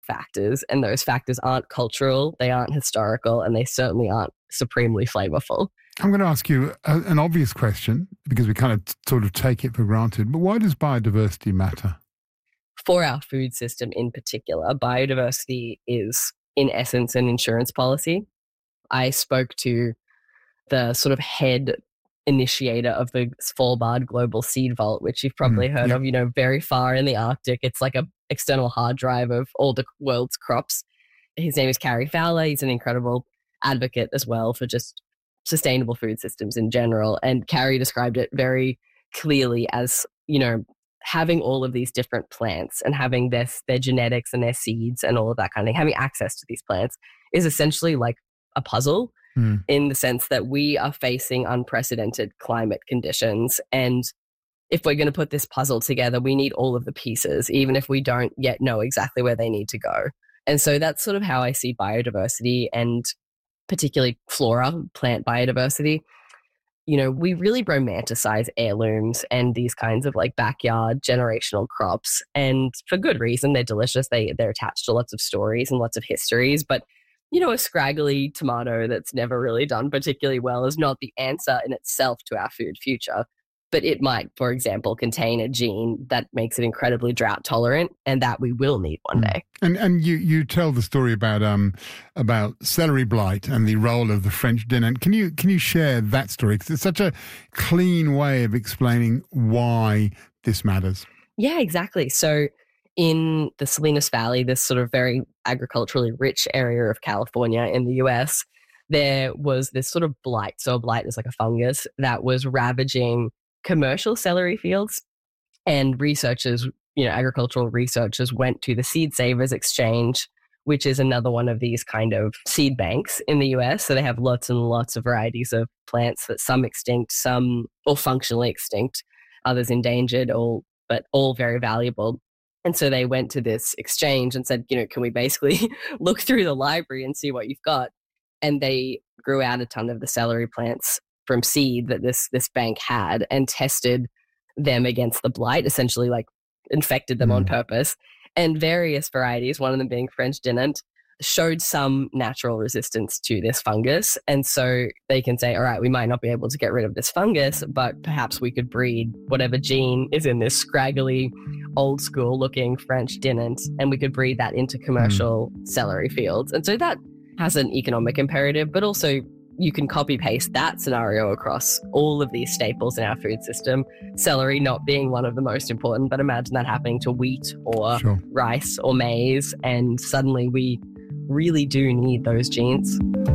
factors, and those factors aren't cultural, they aren't historical, and they certainly aren't supremely flavorful. I'm going to ask you an obvious question, because we kind of sort of take it for granted, but why does biodiversity matter? For our food system in particular, biodiversity is, in essence, an insurance policy. I spoke to the sort of head initiator of the Svalbard Global Seed Vault, which you've probably heard of, very far in the Arctic. It's like an external hard drive of all the world's crops. His name is Carrie Fowler. He's an incredible advocate as well for just sustainable food systems in general. And Carrie described it very clearly as, having all of these different plants and having their genetics and their seeds and all of that kind of thing, having access to these plants is essentially like a puzzle in the sense that we are facing unprecedented climate conditions. And if we're going to put this puzzle together, we need all of the pieces, even if we don't yet know exactly where they need to go. And so that's sort of how I see biodiversity, and particularly flora, plant biodiversity. We really romanticize heirlooms and these kinds of like backyard generational crops. And for good reason, they're delicious. They're attached to lots of stories and lots of histories. But, a scraggly tomato that's never really done particularly well is not the answer in itself to our food future. But it might, for example, contain a gene that makes it incredibly drought tolerant, and that we will need one day. And you tell the story about celery blight and the role of the French dinner. Can you share that story? Because it's such a clean way of explaining why this matters. Yeah, exactly. So in the Salinas Valley, this sort of very agriculturally rich area of California in the US, there was this sort of blight. So a blight is like a fungus that was ravaging commercial celery fields, and researchers, agricultural researchers went to the Seed Savers Exchange, which is another one of these kind of seed banks in the US. So they have lots and lots of varieties of plants, that some extinct, some or functionally extinct, others endangered, but all very valuable. And so they went to this exchange and said, can we basically look through the library and see what you've got? And they grew out a ton of the celery plants from seed that this bank had, and tested them against the blight, essentially like infected them on purpose. And various varieties, one of them being French Dinant, showed some natural resistance to this fungus. And so they can say, all right, we might not be able to get rid of this fungus, but perhaps we could breed whatever gene is in this scraggly, old school looking French Dinant, and we could breed that into commercial celery fields. And so that has an economic imperative, but also you can copy paste that scenario across all of these staples in our food system. Celery not being one of the most important, but imagine that happening to wheat or rice or maize, and suddenly we really do need those genes.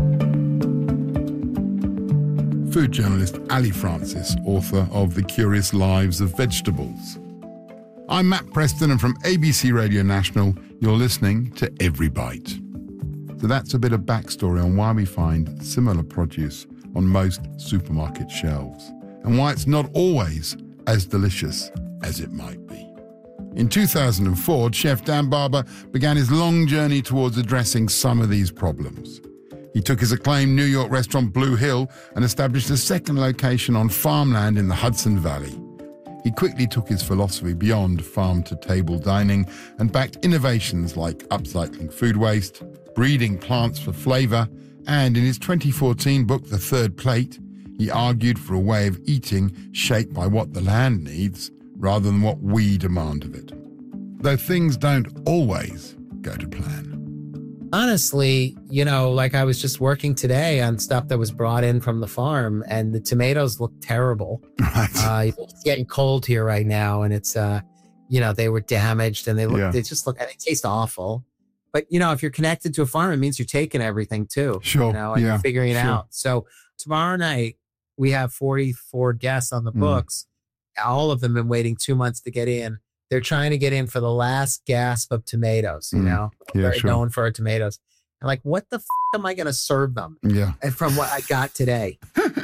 Food journalist Ali Francis, author of The Curious Lives of Vegetables. I'm Matt Preston, and from ABC Radio National, you're listening to Every Bite. So that's a bit of backstory on why we find similar produce on most supermarket shelves, and why it's not always as delicious as it might be. In 2004, Chef Dan Barber began his long journey towards addressing some of these problems. He took his acclaimed New York restaurant Blue Hill and established a second location on farmland in the Hudson Valley. He quickly took his philosophy beyond farm-to-table dining and backed innovations like upcycling food waste, breeding plants for flavour, and in his 2014 book, The Third Plate, he argued for a way of eating shaped by what the land needs rather than what we demand of it. Though things don't always go to plan. Honestly, like I was just working today on stuff that was brought in from the farm, and the tomatoes look terrible. Right. It's getting cold here right now, and it's, they were damaged, and they just look, and they taste awful. But, if you're connected to a farm, it means you're taking everything too. Sure. And you're figuring it out. So tomorrow night, we have 44 guests on the books. All of them been waiting 2 months to get in. They're trying to get in for the last gasp of tomatoes, Very known for our tomatoes. And like, what the am I going to serve them? Yeah. And from what I got today,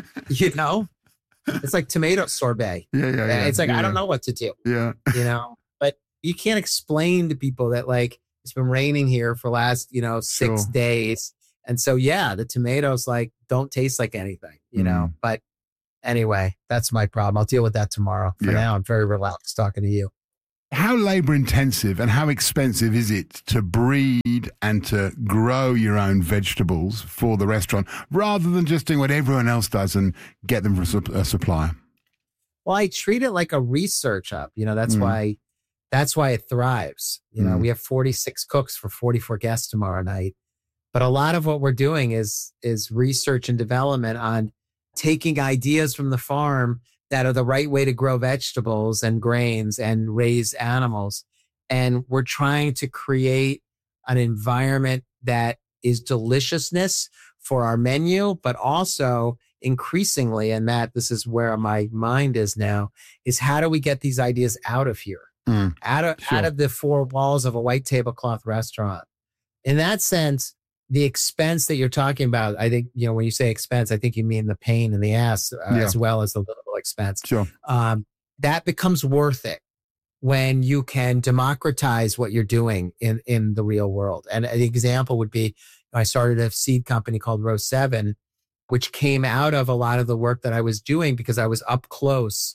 it's like tomato sorbet. Yeah. It's like, I don't know what to do. Yeah. But you can't explain to people that like, it's been raining here for last, 6 days. And so, the tomatoes like don't taste like anything, but anyway, that's my problem. I'll deal with that tomorrow. For now, I'm very relaxed talking to you. How labor intensive and how expensive is it to breed and to grow your own vegetables for the restaurant rather than just doing what everyone else does and get them from a supplier? Well, I treat it like a research hub. That's why it thrives. We have 46 cooks for 44 guests tomorrow night. But a lot of what we're doing is research and development on taking ideas from the farm that are the right way to grow vegetables and grains and raise animals. And we're trying to create an environment that is deliciousness for our menu, but also increasingly, and Matt, this is where my mind is now, is how do we get these ideas out of here, out of the four walls of a white tablecloth restaurant? In that sense, the expense that you're talking about, I think, when you say expense, I think you mean the pain in the ass as well as the little expense. Sure. That becomes worth it when you can democratize what you're doing in the real world. And an example would be, I started a seed company called Row 7, which came out of a lot of the work that I was doing because I was up close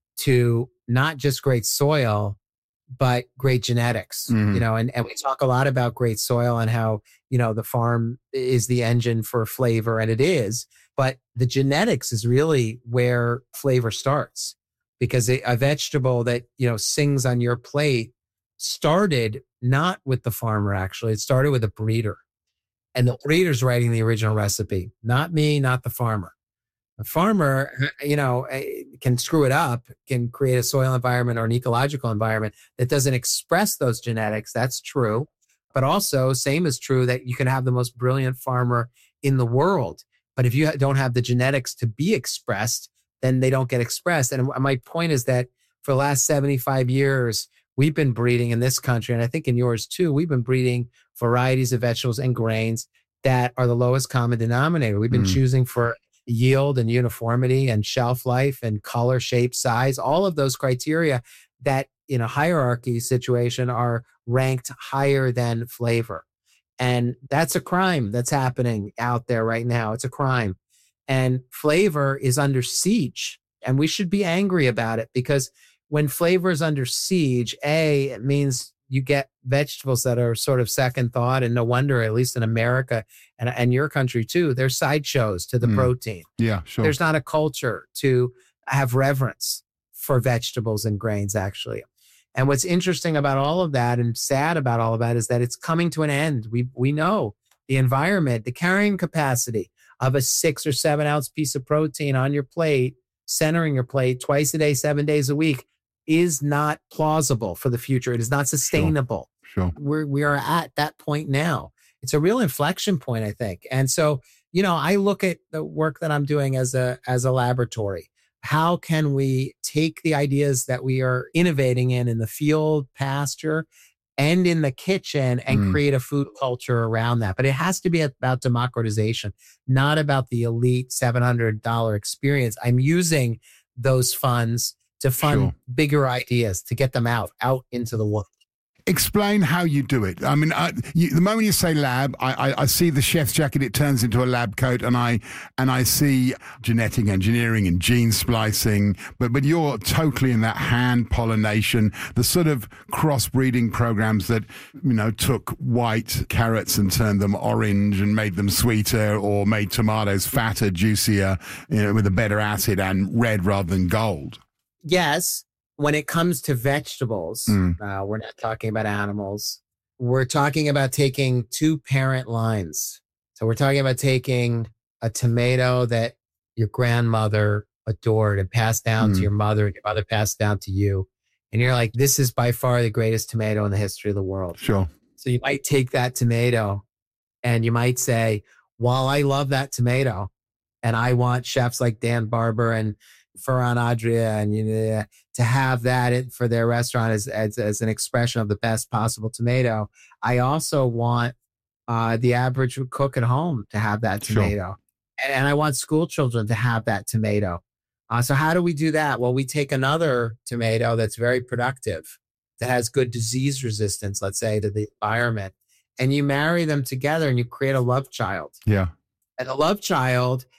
to not just great soil, but great genetics, and we talk a lot about great soil and how, the farm is the engine for flavor, and it is, but the genetics is really where flavor starts, because a vegetable that, sings on your plate started not with the farmer, actually. It started with a breeder, and the breeder's writing the original recipe, not me, not the farmer. A farmer, can screw it up, can create a soil environment or an ecological environment that doesn't express those genetics. That's true. But also, same is true that you can have the most brilliant farmer in the world. But if you don't have the genetics to be expressed, then they don't get expressed. And my point is that for the last 75 years, we've been breeding in this country, and I think in yours too, we've been breeding varieties of vegetables and grains that are the lowest common denominator. We've been choosing for yield and uniformity and shelf life and color, shape, size, all of those criteria that in a hierarchy situation are ranked higher than flavor. And that's a crime that's happening out there right now. It's a crime. And flavor is under siege, and we should be angry about it, because when flavor is under siege, it means you get vegetables that are sort of second thought, and no wonder, at least in America and your country too, there's sideshows to the protein. Yeah, sure. There's not a culture to have reverence for vegetables and grains, actually. And what's interesting about all of that and sad about all of that is that it's coming to an end. We know the environment, the carrying capacity of a 6 or 7 ounce piece of protein on your plate, centering your plate twice a day, 7 days a week, is not plausible for the future. It is not sustainable. Sure. We are at that point now. It's a real inflection point, I think. And so, I look at the work that I'm doing as a laboratory. How can we take the ideas that we are innovating in the field, pasture, and in the kitchen and create a food culture around that? But it has to be about democratization, not about the elite $700 experience. I'm using those funds to fund bigger ideas, to get them out into the world. Explain how you do it. I mean, the moment you say lab, I see the chef's jacket. It turns into a lab coat, and I see genetic engineering and gene splicing. But you're totally in that hand pollination, the sort of crossbreeding programs that took white carrots and turned them orange and made them sweeter, or made tomatoes fatter, juicier, with a better acid, and red rather than gold. Yes. When it comes to vegetables, we're not talking about animals. We're talking about taking 2 parent lines. So we're talking about taking a tomato that your grandmother adored and passed down to your mother, and your mother passed down to you. And you're like, this is by far the greatest tomato in the history of the world. Sure. So you might take that tomato and you might say, while I love that tomato and I want chefs like Dan Barber and Ferran Adria and to have that for their restaurant as an expression of the best possible tomato, I also want the average cook at home to have that tomato. Sure. And I want school children to have that tomato. So how do we do that? Well, we take another tomato that's very productive, that has good disease resistance, let's say, to the environment, and you marry them together and you create a love child. Yeah. And the love child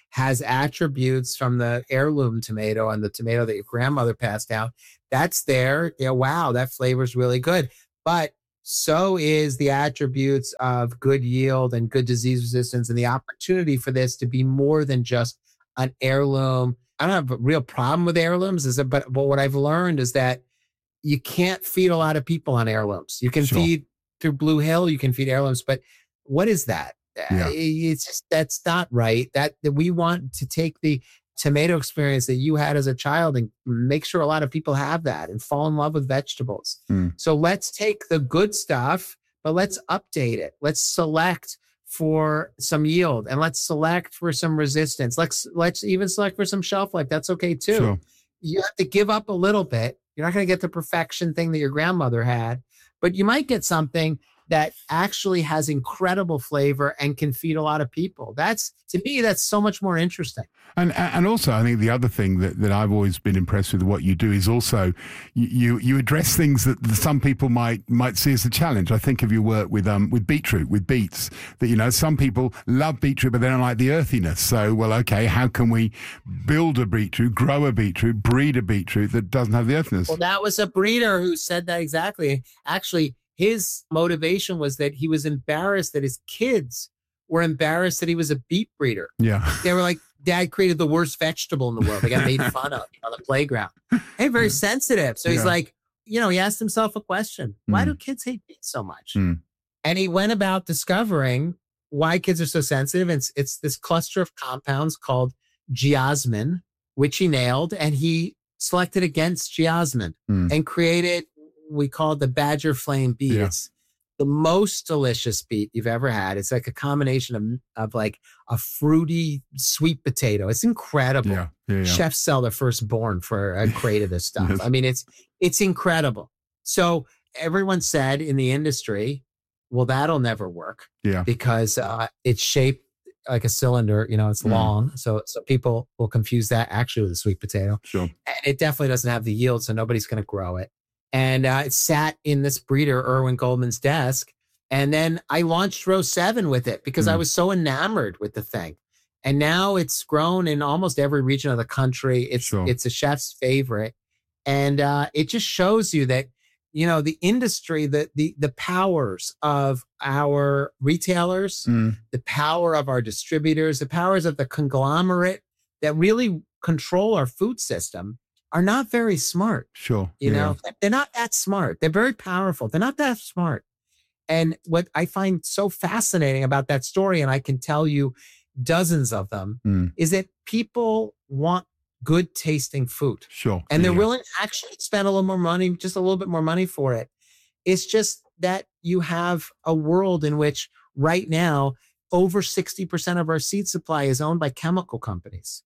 has attributes from the heirloom tomato and the tomato that your grandmother passed down. That's there. Yeah, wow, that flavor is really good. But so is the attributes of good yield and good disease resistance and the opportunity for this to be more than just an heirloom. I don't have a real problem with heirlooms, but what I've learned is that you can't feed a lot of people on heirlooms. You can feed through Blue Hill, you can feed heirlooms, but what is that? Yeah. It's just, that's not right. That we want to take the tomato experience that you had as a child and make sure a lot of people have that and fall in love with vegetables. So let's take the good stuff, but let's update it. Let's select for some yield and let's select for some resistance. Let's even select for some shelf life. That's okay too. Sure. You have to give up a little bit. You're not going to get the perfection thing that your grandmother had, but you might get something that actually has incredible flavor and can feed a lot of people. To me, that's so much more interesting. And also, I think the other thing that I've always been impressed with what you do is also you address things that some people might see as a challenge. I think of your work with beetroot, with beets, that, some people love beetroot, but they don't like the earthiness. So, well, okay, how can we build a beetroot, grow a beetroot, breed a beetroot that doesn't have the earthiness? Well, that was a breeder who said that exactly. Actually, his motivation was that he was embarrassed that his kids were embarrassed that he was a beet breeder. Yeah. They were like, Dad created the worst vegetable in the world. They got made fun of on the playground. Hey, very sensitive. So he's like, he asked himself a question. Why do kids hate beets so much? And he went about discovering why kids are so sensitive. It's this cluster of compounds called geosmin, which he nailed. And he selected against geosmin and created, we call it the Badger Flame beet. Yeah. It's the most delicious beet you've ever had. It's like a combination of like a fruity sweet potato. It's incredible. Yeah. Chefs sell their firstborn for a crate of this stuff. Yes. I mean, it's incredible. So everyone said in the industry, well, that'll never work. Yeah. Because it's shaped like a cylinder, it's long. So people will confuse that actually with a sweet potato. Sure. And it definitely doesn't have the yield, so nobody's going to grow it. And it sat in this breeder, Irwin Goldman's desk. And then I launched Row 7 with it because I was so enamored with the thing. And now it's grown in almost every region of the country. It's a chef's favorite. And it just shows you that, the industry, the powers of our retailers, the power of our distributors, the powers of the conglomerate that really control our food system are not very smart. Sure. They're not that smart. They're very powerful. They're not that smart. And what I find so fascinating about that story, and I can tell you dozens of them, is that people want good tasting food. Sure. And they're willing to actually spend a little more money, just a little bit more money for it. It's just that you have a world in which right now, over 60% of our seed supply is owned by chemical companies.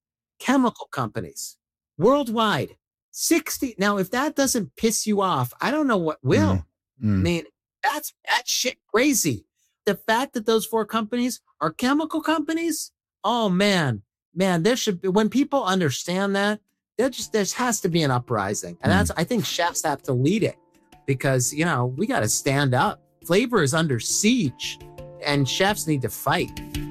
Worldwide, 60. Now, if that doesn't piss you off, I don't know what will. I mean, that's shit crazy. The fact that those 4 companies are chemical companies. Oh man, there should be, when people understand that, there has to be an uprising. And I think chefs have to lead it because, we got to stand up. Flavor is under siege and chefs need to fight.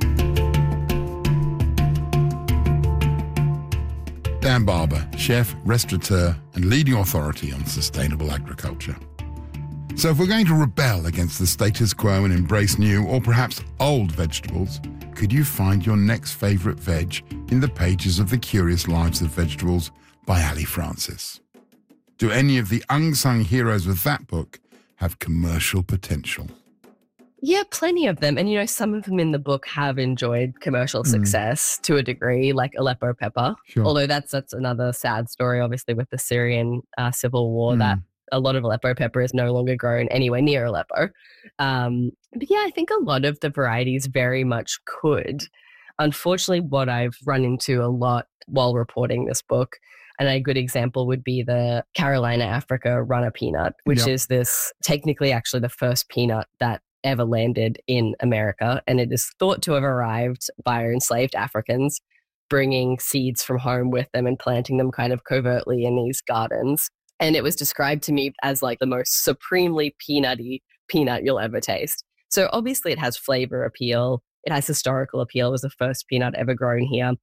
Dan Barber, chef, restaurateur, and leading authority on sustainable agriculture. So if we're going to rebel against the status quo and embrace new or perhaps old vegetables, could you find your next favourite veg in the pages of The Curious Lives of Vegetables by Ali Francis? Do any of the unsung heroes of that book have commercial potential? Yeah, plenty of them. And, some of them in the book have enjoyed commercial success to a degree, like Aleppo pepper. Sure. Although that's another sad story, obviously, with the Syrian civil war, that a lot of Aleppo pepper is no longer grown anywhere near Aleppo. But yeah, I think a lot of the varieties very much could. Unfortunately, what I've run into a lot while reporting this book, and a good example would be the Carolina Africa runner peanut, which is this technically actually the first peanut that ever landed in America. And it is thought to have arrived by enslaved Africans, bringing seeds from home with them and planting them kind of covertly in these gardens. And it was described to me as like the most supremely peanutty peanut you'll ever taste. So obviously it has flavor appeal. It has historical appeal. It was the first peanut ever grown here.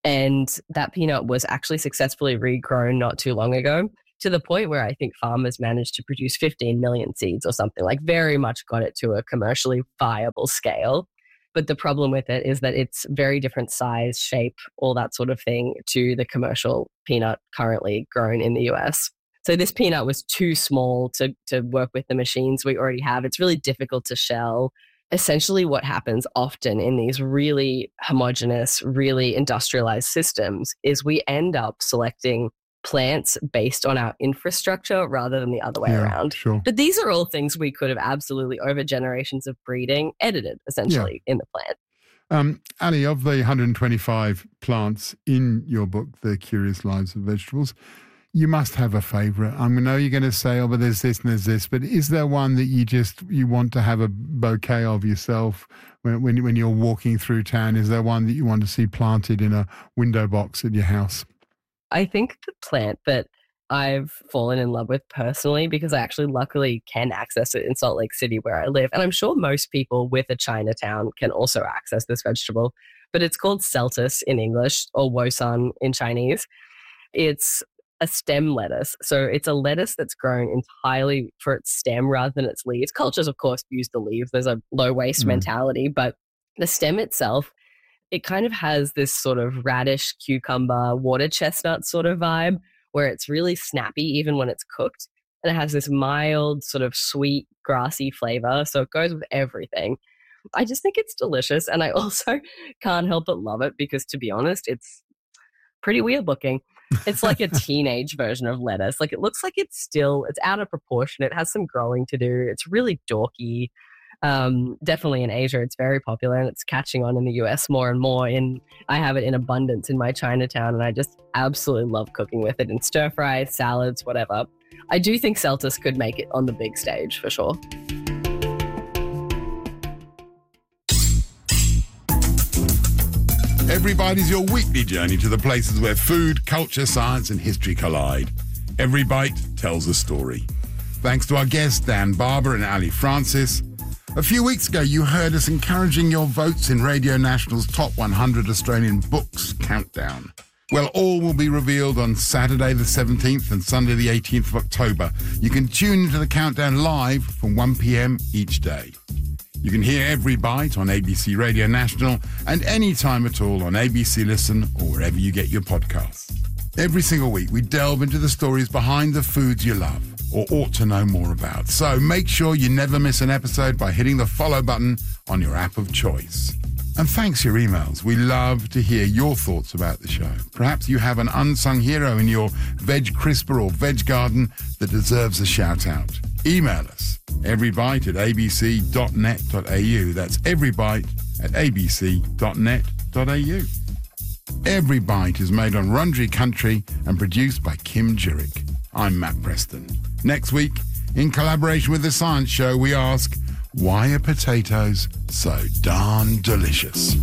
And that peanut was actually successfully regrown not too long ago, to the point where I think farmers managed to produce 15 million seeds or something, like very much got it to a commercially viable scale. But the problem with it is that it's very different size, shape, all that sort of thing to the commercial peanut currently grown in the US. So this peanut was too small to work with the machines we already have. It's really difficult to shell. Essentially what happens often in these really homogeneous, really industrialized systems is we end up selecting plants based on our infrastructure rather than the other way around. Sure. But these are all things we could have absolutely, over generations of breeding, edited essentially in the plant. Ali, of the 125 plants in your book, The Curious Lives of Vegetables, you must have a favorite. I know you're going to say, oh, but there's this and there's this, but is there one that you want to have a bouquet of yourself when you're walking through town? Is there one that you want to see planted in a window box at your house? I think the plant that I've fallen in love with personally, because I actually luckily can access it in Salt Lake City where I live, and I'm sure most people with a Chinatown can also access this vegetable, but it's called celtis in English or wosan in Chinese. It's a stem lettuce. So it's a lettuce that's grown entirely for its stem rather than its leaves. Cultures, of course, use the leaves. There's a low waste mentality, but the stem itself, it kind of has this sort of radish, cucumber, water chestnut sort of vibe where it's really snappy even when it's cooked. And it has this mild sort of sweet, grassy flavor. So it goes with everything. I just think it's delicious. And I also can't help but love it because, to be honest, it's pretty weird looking. It's like a teenage version of lettuce. Like, it looks like it's out of proportion. It has some growing to do. It's really dorky. Definitely in Asia, it's very popular and it's catching on in the US more and more. I have it in abundance in my Chinatown, and I just absolutely love cooking with it in stir fries, salads, whatever. I do think celtis could make it on the big stage for sure. Every Bite is your weekly journey to the places where food, culture, science and history collide. Every Bite tells a story. Thanks to our guests, Dan Barber and Ali Francis. A few weeks ago, you heard us encouraging your votes in Radio National's Top 100 Australian Books Countdown. Well, all will be revealed on Saturday the 17th and Sunday the 18th of October. You can tune into the countdown live from 1 p.m. each day. You can hear Every Bite on ABC Radio National and any time at all on ABC Listen or wherever you get your podcasts. Every single week, we delve into the stories behind the foods you love or ought to know more about. So make sure you never miss an episode by hitting the follow button on your app of choice. And thanks for your emails. We love to hear your thoughts about the show. Perhaps you have an unsung hero in your veg crisper or veg garden that deserves a shout out. Email us, everybite@abc.net.au. That's everybite@abc.net.au. Every Bite is made on Rundry Country and produced by Kim Jurek. I'm Matt Preston. Next week, in collaboration with The Science Show, we ask, why are potatoes so darn delicious?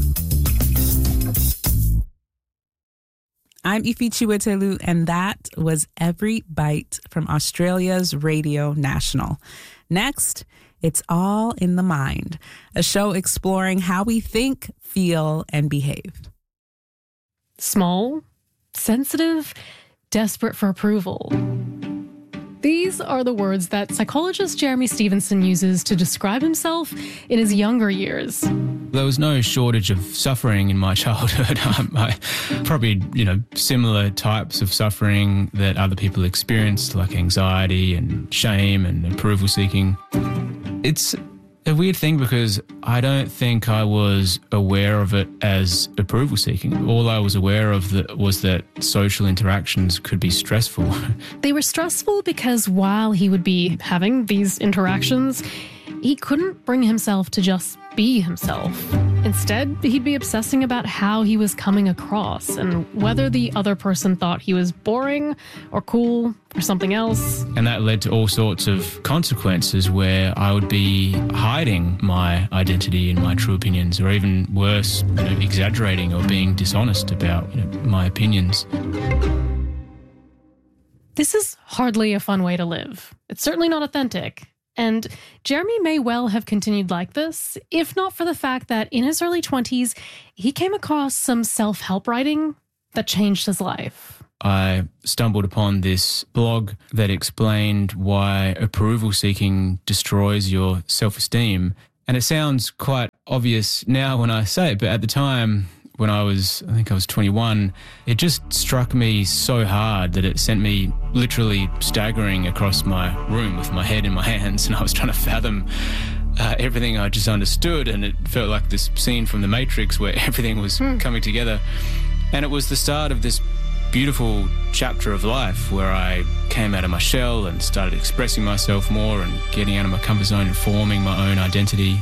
I'm Ifi Chiwetelu, and that was Every Bite from Australia's Radio National. Next, it's All in the Mind, a show exploring how we think, feel, and behave. Small, sensitive, desperate for approval. These are the words that psychologist Jeremy Stevenson uses to describe himself in his younger years. There was no shortage of suffering in my childhood. Probably, similar types of suffering that other people experienced, like anxiety and shame and approval seeking. It's a weird thing because I don't think I was aware of it as approval seeking. All I was aware of was that social interactions could be stressful. They were stressful because while he would be having these interactions, he couldn't bring himself to just be himself. Instead, he'd be obsessing about how he was coming across and whether the other person thought he was boring or cool or something else. And that led to all sorts of consequences where I would be hiding my identity and my true opinions, or even worse, exaggerating or being dishonest about my opinions. This is hardly a fun way to live. It's certainly not authentic. And Jeremy may well have continued like this, if not for the fact that in his early 20s, he came across some self-help writing that changed his life? I stumbled upon this blog that explained why approval seeking destroys your self-esteem. And it sounds quite obvious now when I say it, but at the time when I think I was 21, it just struck me so hard that it sent me literally staggering across my room with my head in my hands, and I was trying to fathom everything I just understood, and it felt like this scene from The Matrix where everything was coming together. And it was the start of this beautiful chapter of life where I came out of my shell and started expressing myself more and getting out of my comfort zone and forming my own identity.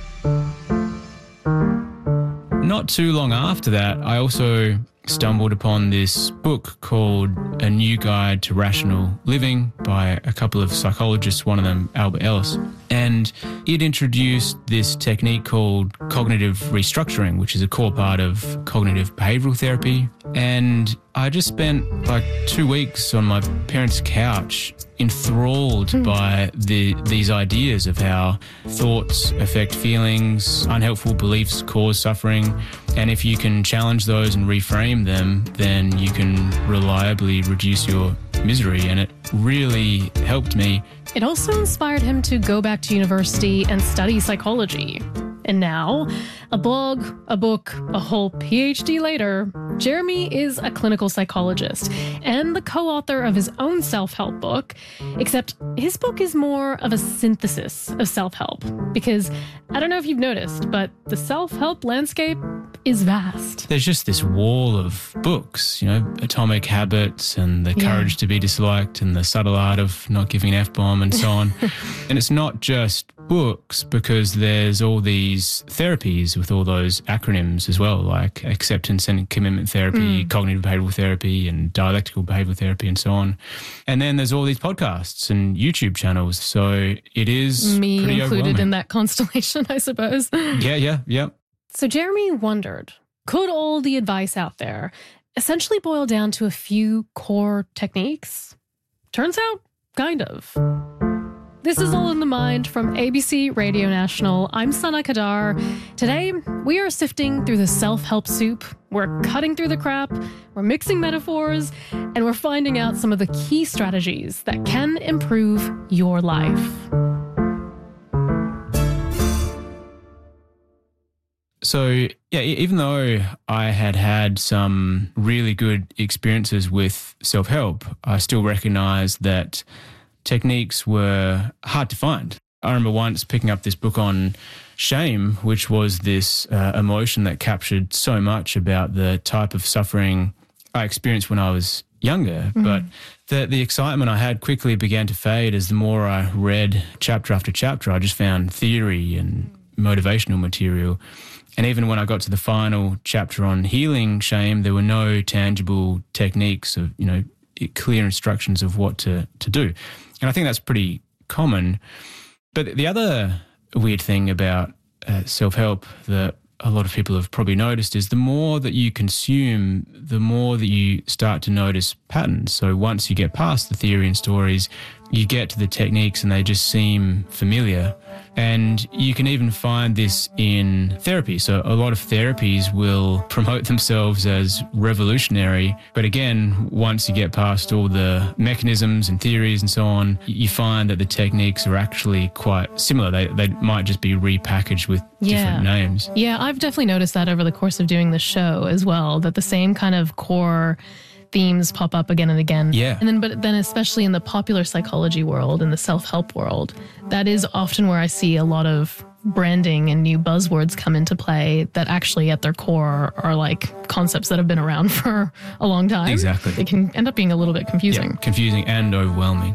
Not too long after that, I also stumbled upon this book called A New Guide to Rational Living by a couple of psychologists, one of them Albert Ellis. And it introduced this technique called cognitive restructuring, which is a core part of cognitive behavioral therapy. And I just spent like 2 weeks on my parents' couch enthralled by these ideas of how thoughts affect feelings, unhelpful beliefs cause suffering, and if you can challenge those and reframe them, then you can reliably reduce your misery, and it really helped me. It also inspired him to go back to university and study psychology. And now, a blog, a book, a whole PhD later, Jeremy is a clinical psychologist and the co-author of his own self-help book, except his book is more of a synthesis of self-help because, I don't know if you've noticed, but the self-help landscape is vast. There's just this wall of books, Atomic Habits and The Courage to be Disliked and The Subtle Art of Not Giving an F-Bomb and so on. And it's not just books because there's all these therapies with all those acronyms as well, like acceptance and commitment therapy, cognitive behavioral therapy and dialectical behavioral therapy and so on. And then there's all these podcasts and YouTube channels. So it is me pretty included in that constellation, I suppose. Yeah. So Jeremy wondered, could all the advice out there essentially boil down to a few core techniques? Turns out, kind of. This is All in the Mind from ABC Radio National. I'm Sana Kadar. Today, we are sifting through the self-help soup. We're cutting through the crap, we're mixing metaphors, and we're finding out some of the key strategies that can improve your life. So, yeah, even though I had some really good experiences with self-help, I still recognised that techniques were hard to find. I remember once picking up this book on shame, which was this emotion that captured so much about the type of suffering I experienced when I was younger. But the excitement I had quickly began to fade as the more I read chapter after chapter. I just found theory and motivational material. And even when I got to the final chapter on healing shame, there were no tangible techniques of, clear instructions of what to do. And I think that's pretty common. But the other weird thing about self-help that a lot of people have probably noticed is the more that you consume, the more that you start to notice patterns. So once you get past the theory and stories, you get to the techniques and they just seem familiar. And you can even find this in therapy. So a lot of therapies will promote themselves as revolutionary. But again, once you get past all the mechanisms and theories and so on, you find that the techniques are actually quite similar. They might just be repackaged with different names. Yeah, I've definitely noticed that over the course of doing the show as well, that the same kind of core themes pop up again and again. Yeah. But then especially in the popular psychology world and the self-help world, that is often where I see a lot of branding and new buzzwords come into play that actually at their core are like concepts that have been around for a long time. Exactly. It can end up being a little bit confusing. Yeah, confusing and overwhelming.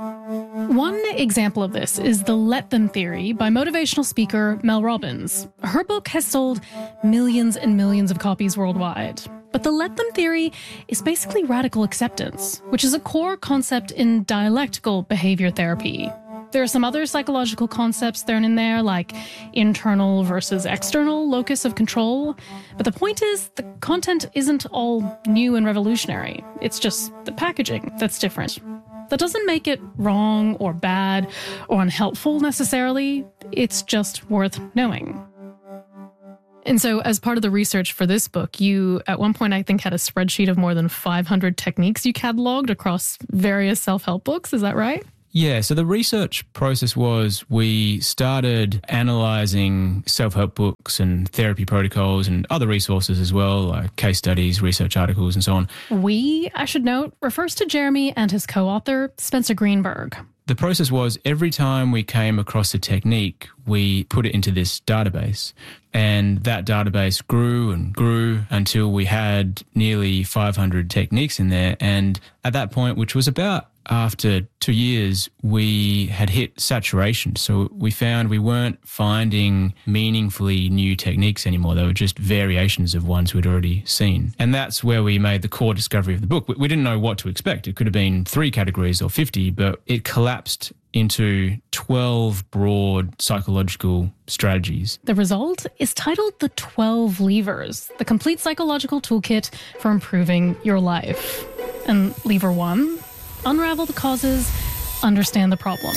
One example of this is the Let Them Theory by motivational speaker Mel Robbins. Her book has sold millions and millions of copies worldwide. But the Let Them Theory is basically radical acceptance, which is a core concept in dialectical behavior therapy. There are some other psychological concepts thrown in there, like internal versus external locus of control. But the point is, the content isn't all new and revolutionary. It's just the packaging that's different. That doesn't make it wrong or bad or unhelpful necessarily. It's just worth knowing. And so as part of the research for this book, you at one point, I think, had a spreadsheet of more than 500 techniques you cataloged across various self-help books. Is that right? Yeah, so the research process was we started analysing self-help books and therapy protocols and other resources as well, like case studies, research articles and so on. We, I should note, refers to Jeremy and his co-author, Spencer Greenberg. The process was every time we came across a technique, we put it into this database, and that database grew and grew until we had nearly 500 techniques in there. And at that point, which was about after 2 years, we had hit saturation. So we found we weren't finding meaningfully new techniques anymore. They were just variations of ones we'd already seen. And that's where we made the core discovery of the book. We didn't know what to expect. It could have been 3 categories or 50, but it collapsed into 12 broad psychological strategies. The result is titled The 12 Levers, the complete psychological toolkit for improving your life. And lever 1, unravel the causes, understand the problem.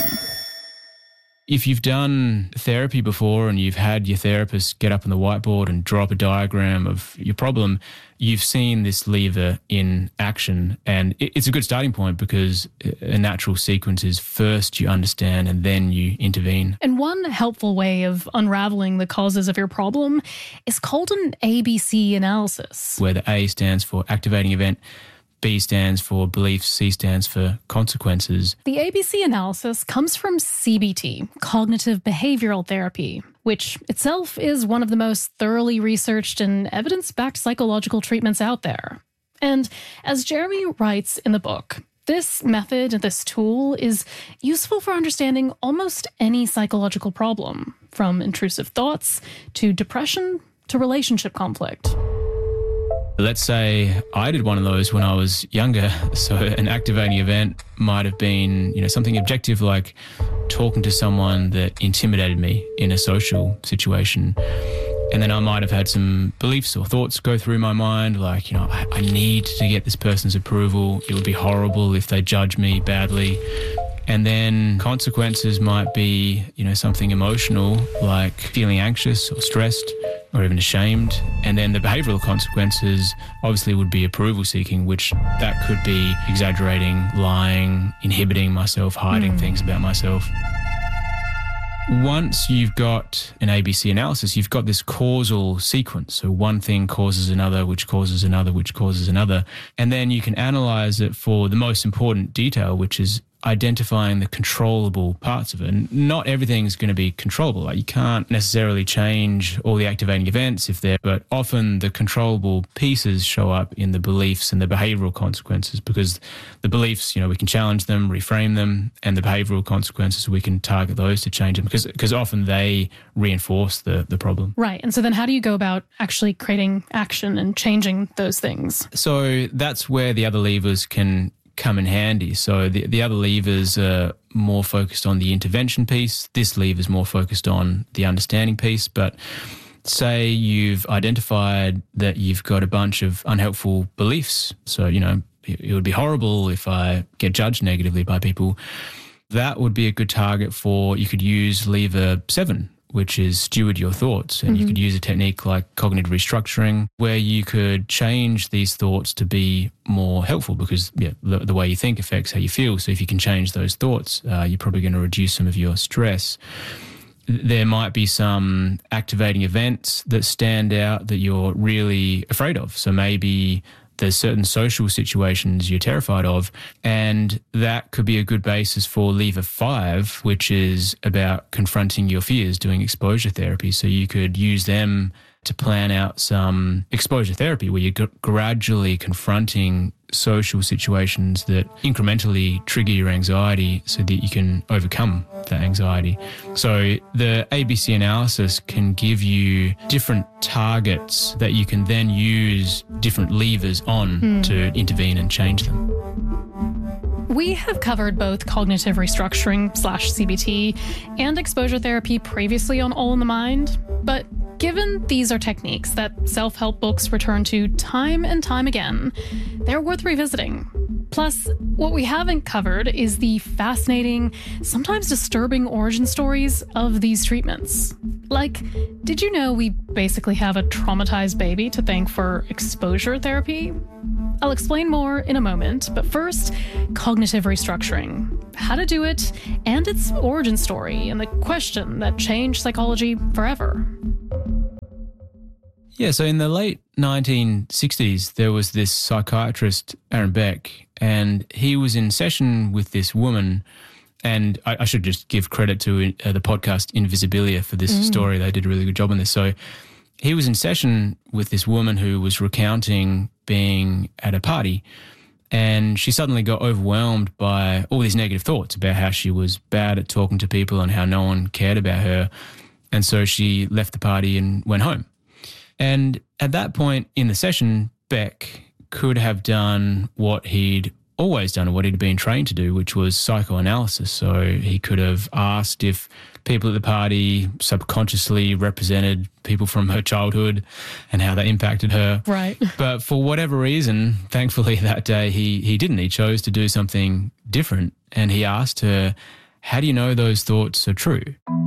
If you've done therapy before and you've had your therapist get up on the whiteboard and draw up a diagram of your problem, you've seen this lever in action. And it's a good starting point because a natural sequence is first you understand and then you intervene. And one helpful way of unraveling the causes of your problem is called an ABC analysis, where the A stands for activating event, B stands for beliefs, C stands for consequences. The ABC analysis comes from CBT, cognitive behavioral therapy, which itself is one of the most thoroughly researched and evidence-backed psychological treatments out there. And as Jeremy writes in the book, this method, this tool, is useful for understanding almost any psychological problem, from intrusive thoughts to depression to relationship conflict. Let's say I did one of those when I was younger. So an activating event might have been, something objective like talking to someone that intimidated me in a social situation. And then I might have had some beliefs or thoughts go through my mind, like, I need to get this person's approval. It would be horrible if they judge me badly. And then consequences might be, something emotional, like feeling anxious or stressed or even ashamed. And then the behavioral consequences obviously would be approval seeking, which that could be exaggerating, lying, inhibiting myself, hiding things about myself. Once you've got an ABC analysis, you've got this causal sequence. So one thing causes another, which causes another, which causes another. And then you can analyze it for the most important detail, which is identifying the controllable parts of it. And not everything's going to be controllable. Like, you can't necessarily change all the activating events but often the controllable pieces show up in the beliefs and the behavioral consequences, because the beliefs, we can challenge them, reframe them, and the behavioral consequences, we can target those to change them because often they reinforce the problem. Right. And so then how do you go about actually creating action and changing those things? So that's where the other levers can come in handy. So the other levers are more focused on the intervention piece. This lever is more focused on the understanding piece. But say you've identified that you've got a bunch of unhelpful beliefs. So, it would be horrible if I get judged negatively by people. That would be a good target for, you could use lever 7, which is steward your thoughts. And you could use a technique like cognitive restructuring, where you could change these thoughts to be more helpful, because the way you think affects how you feel. So if you can change those thoughts, you're probably going to reduce some of your stress. There might be some activating events that stand out that you're really afraid of. So maybe there's certain social situations you're terrified of, and that could be a good basis for lever 5, which is about confronting your fears, doing exposure therapy. So you could use them to plan out some exposure therapy where you're gradually confronting social situations that incrementally trigger your anxiety so that you can overcome that anxiety. So the ABC analysis can give you different targets that you can then use different levers on to intervene and change them. We have covered both cognitive restructuring /CBT and exposure therapy previously on All in the Mind, but given these are techniques that self-help books return to time and time again, they're worth revisiting. Plus, what we haven't covered is the fascinating, sometimes disturbing origin stories of these treatments. Like, did you know we basically have a traumatized baby to thank for exposure therapy? I'll explain more in a moment, but first, cognitive restructuring, how to do it, and its origin story, and the question that changed psychology forever. Yeah, so in the late 1960s, there was this psychiatrist, Aaron Beck, and he was in session with this woman. And I should just give credit to the podcast Invisibilia for this story. They did a really good job on this. So he was in session with this woman who was recounting being at a party, and she suddenly got overwhelmed by all these negative thoughts about how she was bad at talking to people and how no one cared about her. And so she left the party and went home. And at that point in the session, Beck could have done what he'd always done and what he'd been trained to do, which was psychoanalysis. So he could have asked if people at the party subconsciously represented people from her childhood and how that impacted her. Right. But for whatever reason, thankfully that day he didn't. He chose to do something different, and he asked her, how do you know those thoughts are true?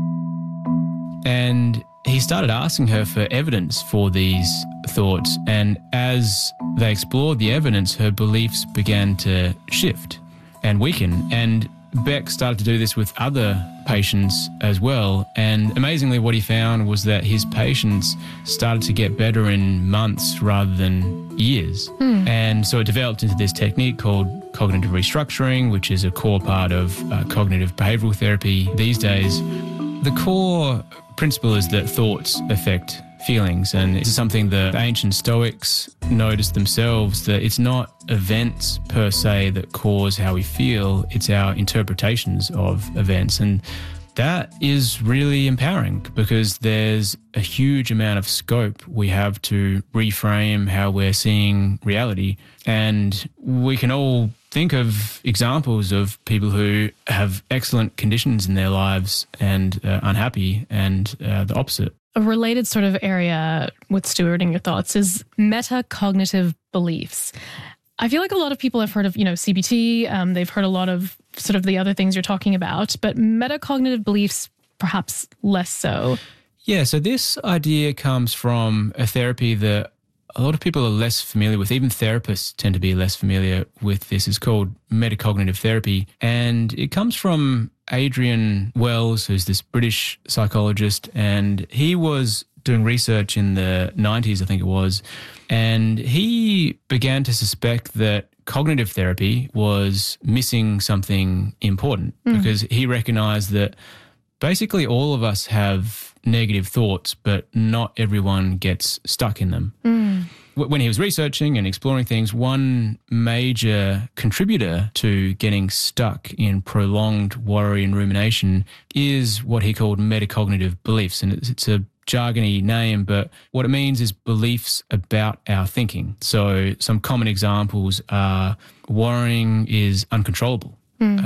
And he started asking her for evidence for these thoughts, and as they explored the evidence, her beliefs began to shift and weaken. And Beck started to do this with other patients as well. And amazingly, what he found was that his patients started to get better in months rather than years. And so it developed into this technique called cognitive restructuring, which is a core part of cognitive behavioral therapy these days. The core principle is that thoughts affect feelings, and this is something the ancient Stoics noticed themselves, that it's not events per se that cause how we feel, it's our interpretations of events. And that is really empowering because there's a huge amount of scope we have to reframe how we're seeing reality. And we can all think of examples of people who have excellent conditions in their lives and unhappy, and the opposite. A related sort of area with stewarding your thoughts is metacognitive beliefs. I feel like a lot of people have heard of, CBT. They've heard a lot of sort of the other things you're talking about, but metacognitive beliefs, perhaps less so. Yeah, so this idea comes from a therapy that a lot of people are less familiar with. Even therapists tend to be less familiar with this. It's called metacognitive therapy, and it comes from Adrian Wells, who's this British psychologist, and he was doing research in the 90s, I think it was, and he began to suspect that cognitive therapy was missing something important because he recognized that basically all of us have negative thoughts, but not everyone gets stuck in them. When he was researching and exploring things, one major contributor to getting stuck in prolonged worry and rumination is what he called metacognitive beliefs. And it's a jargony name, but what it means is beliefs about our thinking. So some common examples are worrying is uncontrollable,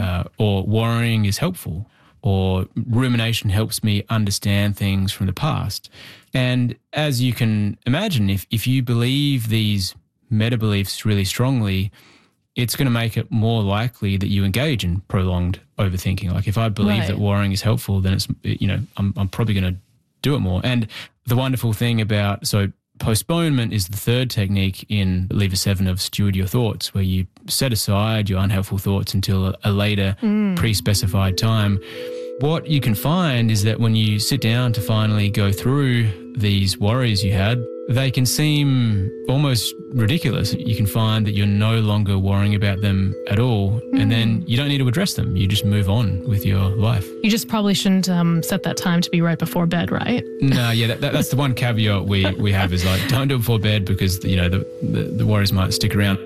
or worrying is helpful, or rumination helps me understand things from the past. And as you can imagine, if you believe these meta-beliefs really strongly, it's going to make it more likely that you engage in prolonged overthinking. Like if I believe that worrying is helpful, then it's, I'm probably going to do it more. And the wonderful thing about, so postponement is the third technique in Lever 7 of Steward Your Thoughts, where you set aside your unhelpful thoughts until a later pre-specified time. What you can find is that when you sit down to finally go through these worries you had, they can seem almost ridiculous. You can find that you're no longer worrying about them at all, and then you don't need to address them. You just move on with your life. You just probably shouldn't set that time to be right before bed, right? No, yeah, that's the one caveat we have is like, don't do it before bed because, the worries might stick around.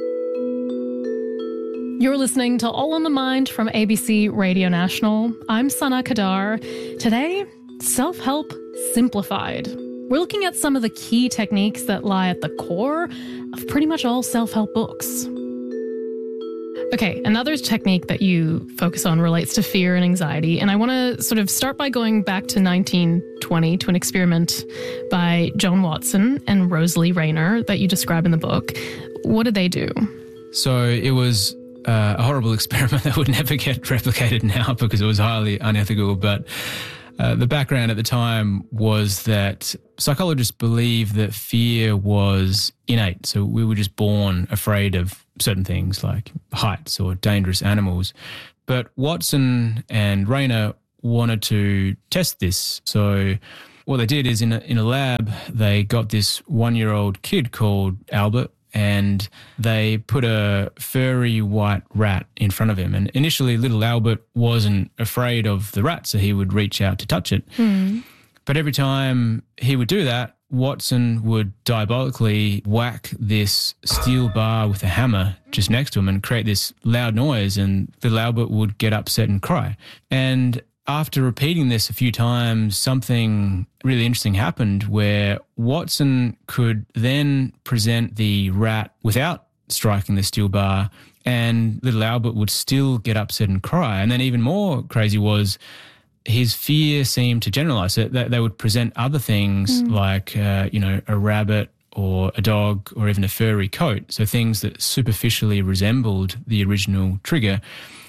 You're listening to All on the Mind from ABC Radio National. I'm Sana Kadar. Today, self-help simplified. We're looking at some of the key techniques that lie at the core of pretty much all self-help books. Okay, another technique that you focus on relates to fear and anxiety, and I want to sort of start by going back to 1920 to an experiment by Joan Watson and Rosalie Rayner that you describe in the book. What did they do? So it was a horrible experiment that would never get replicated now because it was highly unethical, but The background at the time was that psychologists believed that fear was innate. So we were just born afraid of certain things like heights or dangerous animals. But Watson and Rayner wanted to test this. So what they did is in a lab, they got this 1-year-old kid called Albert, and they put a furry white rat in front of him. And initially, little Albert wasn't afraid of the rat, so he would reach out to touch it. But every time he would do that, Watson would diabolically whack this steel bar with a hammer just next to him and create this loud noise, and little Albert would get upset and cry. And after repeating this a few times, something really interesting happened where Watson could then present the rat without striking the steel bar, and little Albert would still get upset and cry. And then even more crazy was his fear seemed to generalize. So they would present other things like, a rabbit or a dog or even a furry coat, so things that superficially resembled the original trigger.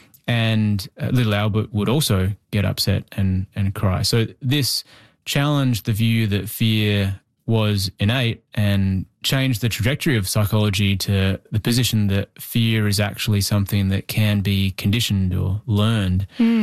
And little Albert would also get upset and cry. So this challenged the view that fear was innate and changed the trajectory of psychology to the position that fear is actually something that can be conditioned or learned.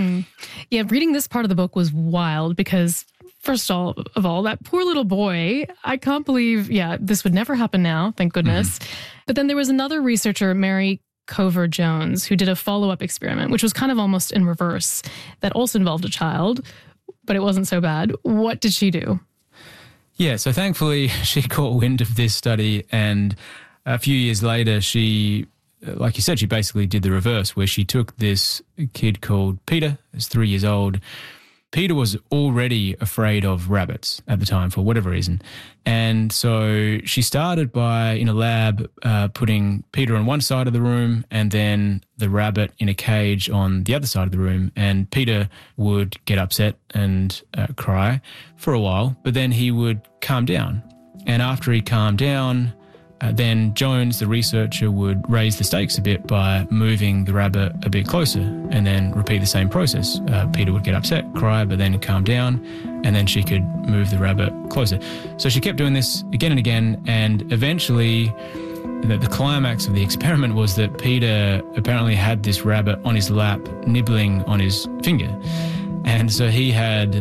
Yeah, reading this part of the book was wild because, first of all, that poor little boy, I can't believe, this would never happen now, thank goodness. But then there was another researcher, Mary Cover Jones, who did a follow-up experiment, which was kind of almost in reverse, that also involved a child, but it wasn't so bad. What did she do? Yeah, so thankfully she caught wind of this study, and a few years later she, like you said, she basically did the reverse, where she took this kid called Peter, who's 3 years old. Peter was already afraid of rabbits at the time for whatever reason. And so she started by, in a lab, putting Peter on one side of the room and then the rabbit in a cage on the other side of the room. And Peter would get upset and cry for a while, but then he would calm down. And after he calmed down, then Jones, the researcher, would raise the stakes a bit by moving the rabbit a bit closer and then repeat the same process. Peter would get upset, cry, but then calm down, and then she could move the rabbit closer. So she kept doing this again and again, and eventually the climax of the experiment was that Peter apparently had this rabbit on his lap nibbling on his finger. And so he had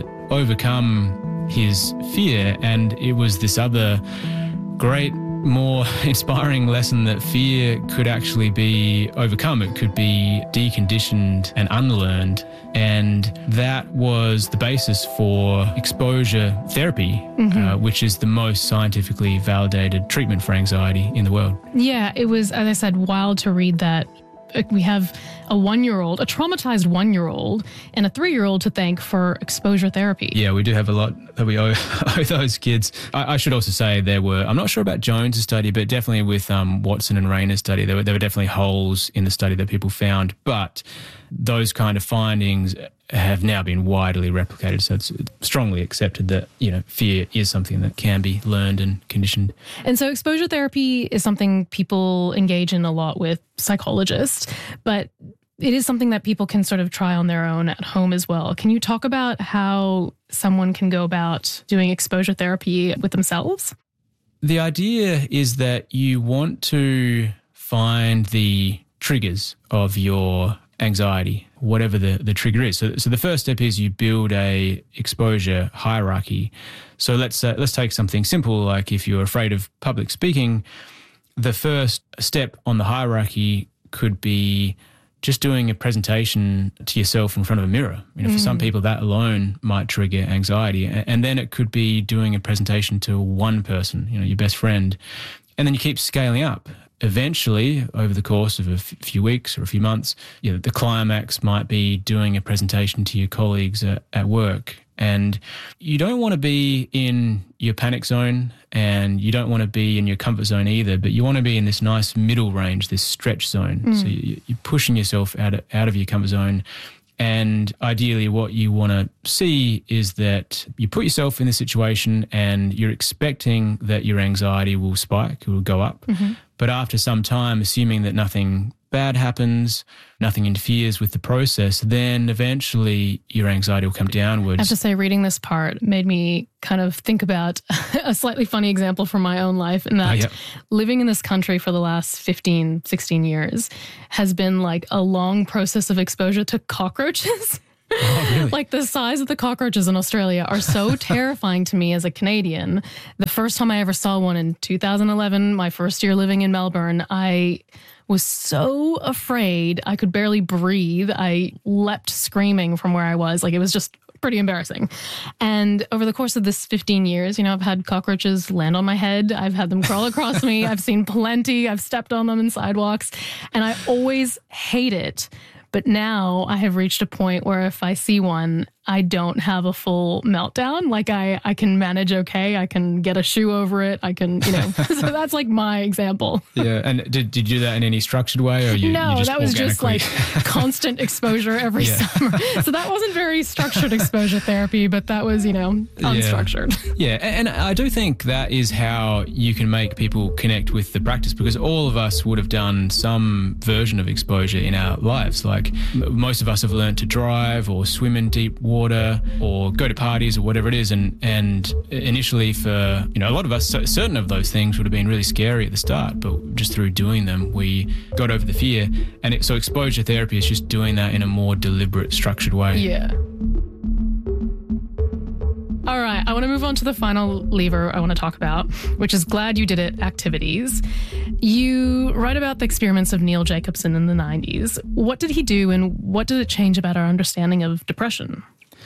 overcome his fear, and it was this other great, more inspiring lesson that fear could actually be overcome. It could be deconditioned and unlearned. And that was the basis for exposure therapy, which is the most scientifically validated treatment for anxiety in the world. Yeah, it was, as I said, wild to read that. We have a traumatized 1-year-old and a 3-year-old to thank for exposure therapy. Yeah, we do have a lot that we owe those kids. I should also say I'm not sure about Jones' study, but definitely with Watson and Rayner's study, there were definitely holes in the study that people found. But those kind of findings have now been widely replicated. So it's strongly accepted that, fear is something that can be learned and conditioned. And so exposure therapy is something people engage in a lot with psychologists, but it is something that people can sort of try on their own at home as well. Can you talk about how someone can go about doing exposure therapy with themselves? The idea is that you want to find the triggers of your anxiety, whatever the trigger is. So the first step is you build a exposure hierarchy. So let's take something simple, like if you're afraid of public speaking, the first step on the hierarchy could be just doing a presentation to yourself in front of a mirror. For some people, that alone might trigger anxiety. And then it could be doing a presentation to one person, your best friend. And then you keep scaling up. Eventually, over the course of a few weeks or a few months, the climax might be doing a presentation to your colleagues at work. And you don't want to be in your panic zone and you don't want to be in your comfort zone either, but you want to be in this nice middle range, this stretch zone. So you're pushing yourself out of your comfort zone. And ideally what you want to see is that you put yourself in this situation and you're expecting that your anxiety will spike, it will go up. But after some time, assuming that nothing bad happens, nothing interferes with the process, then eventually your anxiety will come downwards. I have to say, reading this part made me kind of think about a slightly funny example from my own life, in that living in this country for the last 15, 16 years has been like a long process of exposure to cockroaches. Oh, really? Like the size of the cockroaches in Australia are so terrifying to me as a Canadian. The first time I ever saw one in 2011, my first year living in Melbourne, I was so afraid I could barely breathe. I leapt screaming from where I was. Like, it was just pretty embarrassing. And over the course of this 15 years, I've had cockroaches land on my head. I've had them crawl across me. I've seen plenty. I've stepped on them in sidewalks. And I always hate it. But now I have reached a point where if I see one, I don't have a full meltdown. Like I can manage okay. I can get a shoe over it. I can, so that's like my example. Yeah. And did you do that in any structured way, or you just that was just like constant exposure every summer. So that wasn't very structured exposure therapy, but that was, unstructured. Yeah. And I do think that is how you can make people connect with the practice, because all of us would have done some version of exposure in our lives. Like most of us have learned to drive or swim in deep water or go to parties or whatever it is. And initially for, a lot of us, certain of those things would have been really scary at the start, but just through doing them, we got over the fear. And so exposure therapy is just doing that in a more deliberate, structured way. Yeah. All right, I want to move on to the final lever I want to talk about, which is Glad You Did It activities. You write about the experiments of Neil Jacobson in the 90s. What did he do, and what did it change about our understanding of depression?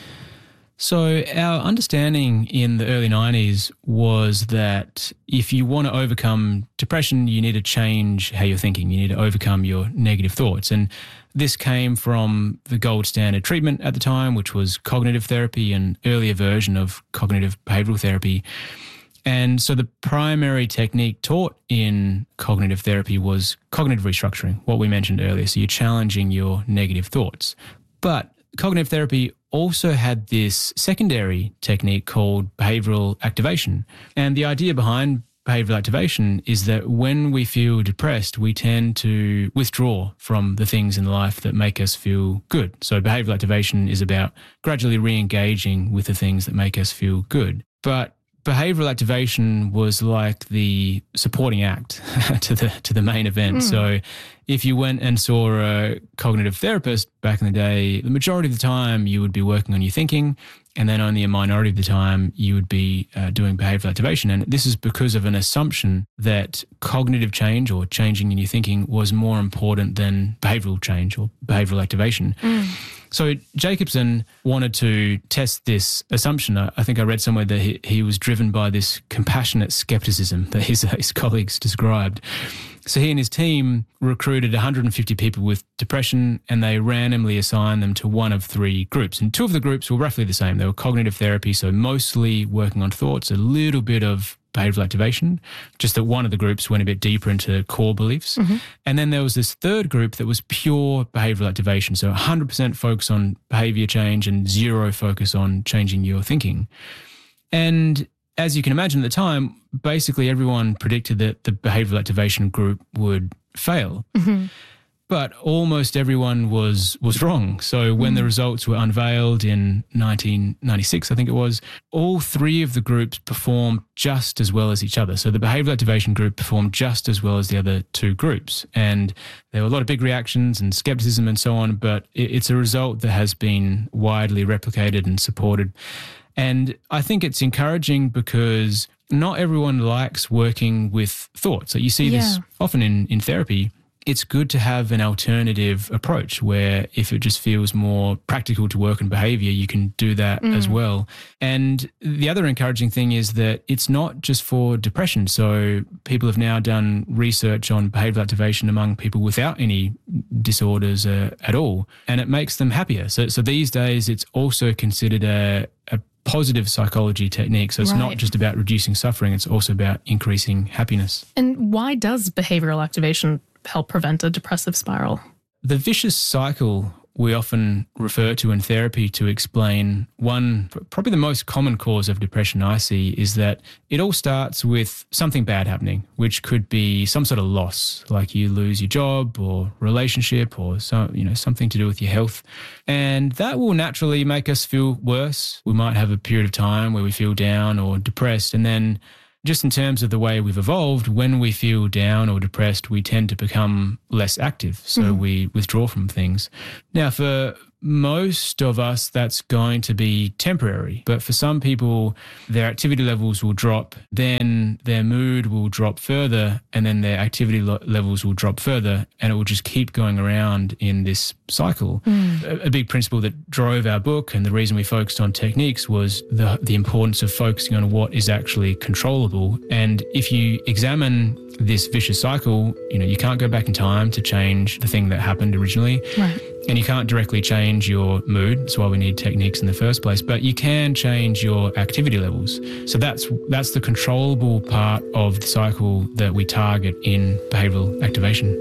So our understanding in the early 90s was that if you want to overcome depression, you need to change how you're thinking. You need to overcome your negative thoughts. And this came from the gold standard treatment at the time, which was cognitive therapy, an earlier version of cognitive behavioral therapy. And so the primary technique taught in cognitive therapy was cognitive restructuring, what we mentioned earlier. So you're challenging your negative thoughts. But cognitive therapy also had this secondary technique called behavioral activation. And the idea behind behavioral activation is that when we feel depressed, we tend to withdraw from the things in life that make us feel good. So behavioral activation is about gradually re-engaging with the things that make us feel good. But behavioral activation was like the supporting act to the main event. So if you went and saw a cognitive therapist back in the day, the majority of the time you would be working on your thinking, and then only a minority of the time you would be doing behavioral activation. And this is because of an assumption that cognitive change or changing in your thinking was more important than behavioral change or behavioral activation. So Jacobson wanted to test this assumption. I think I read somewhere that he was driven by this compassionate skepticism that his colleagues described. So he and his team recruited 150 people with depression, and they randomly assigned them to one of three groups. And two of the groups were roughly the same. They were cognitive therapy, so mostly working on thoughts, a little bit of behavioral activation, just that one of the groups went a bit deeper into core beliefs. And then there was this third group that was pure behavioral activation, so 100% focus on behavior change and zero focus on changing your thinking. And as you can imagine at the time, basically everyone predicted that the behavioral activation group would fail. But almost everyone was wrong. So when the results were unveiled in 1996, I think it was, all three of the groups performed just as well as each other. So the behavioral activation group performed just as well as the other two groups. And there were a lot of big reactions and skepticism and so on, but it's a result that has been widely replicated and supported. And I think it's encouraging because not everyone likes working with thoughts. So you see this often in therapy. It's good to have an alternative approach where if it just feels more practical to work on behavior, you can do that as well. And the other encouraging thing is that it's not just for depression. So people have now done research on behavioral activation among people without any disorders at all, and it makes them happier. So these days it's also considered a positive psychology technique. So it's not just about reducing suffering, it's also about increasing happiness. And why does behavioral activation help prevent a depressive spiral? The vicious cycle we often refer to in therapy to explain one, probably the most common cause of depression I see, is that it all starts with something bad happening, which could be some sort of loss, like you lose your job or relationship or something to do with your health. And that will naturally make us feel worse. We might have a period of time where we feel down or depressed, and then just in terms of the way we've evolved, when we feel down or depressed, we tend to become less active. So we withdraw from things. Now, for most of us, that's going to be temporary. But for some people, their activity levels will drop, then their mood will drop further, and then their activity levels will drop further, and it will just keep going around in this cycle. A big principle that drove our book and the reason we focused on techniques was the importance of focusing on what is actually controllable. And if you examine this vicious cycle, you can't go back in time to change the thing that happened originally. Right. And you can't directly change your mood. That's why we need techniques in the first place. But you can change your activity levels. So that's the controllable part of the cycle that we target in behavioural activation.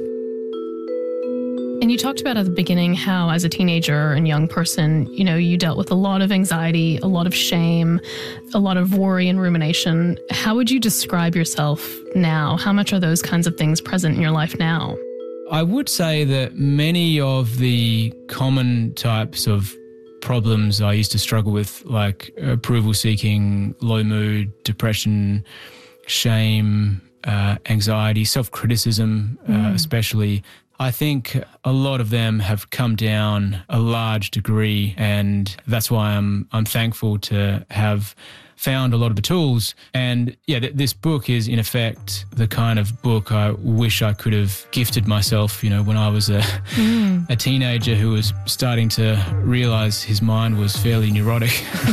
And you talked about at the beginning how as a teenager and young person, you dealt with a lot of anxiety, a lot of shame, a lot of worry and rumination. How would you describe yourself now? How much are those kinds of things present in your life now? I would say that many of the common types of problems I used to struggle with, like approval seeking, low mood, depression, shame, anxiety, self-criticism, especially, I think a lot of them have come down a large degree, and that's why I'm thankful to have found a lot of the tools. And this book is in effect the kind of book I wish I could have gifted myself, when I was a teenager who was starting to realize his mind was fairly neurotic.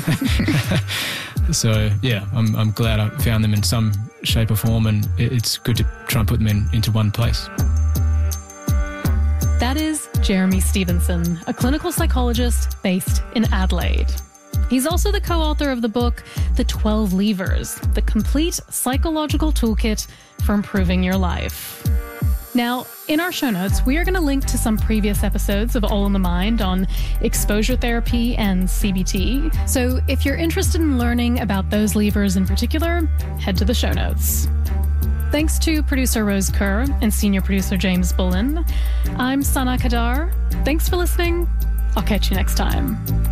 So I'm glad I found them in some shape or form, and it's good to try and put them into one place. That is Jeremy Stevenson, a clinical psychologist based in Adelaide. He's also the co-author of the book, The 12 Levers, the complete psychological toolkit for improving your life. Now, in our show notes, we are going to link to some previous episodes of All in the Mind on exposure therapy and CBT. So if you're interested in learning about those levers in particular, head to the show notes. Thanks to producer Rose Kerr and senior producer James Bullen. I'm Sana Kadar. Thanks for listening. I'll catch you next time.